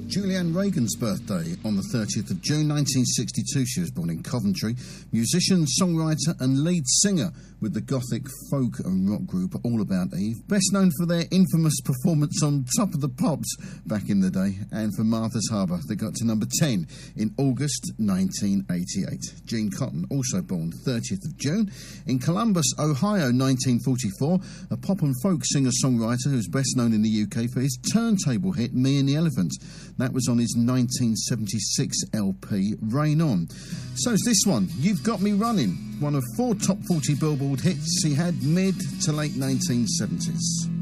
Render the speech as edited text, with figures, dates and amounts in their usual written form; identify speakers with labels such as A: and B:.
A: Julianne Reagan's birthday on the 30th of June 1962. She was born in Coventry. Musician, songwriter and lead singer with the gothic folk and rock group All About Eve. Best known for their infamous performance on Top of the Pops back in the day, and for Martha's Harbour that got to number 10 in August 1988. Gene Cotton, also born 30th of June in Columbus, Ohio, 1944. A pop and folk singer-songwriter who's best known in the UK for his turntable hit Me and the Elephants. That was on his 1976 LP, Rain On. So's this one, You've Got Me Running, one of 4 top 40 Billboard hits he had mid to late 1970s.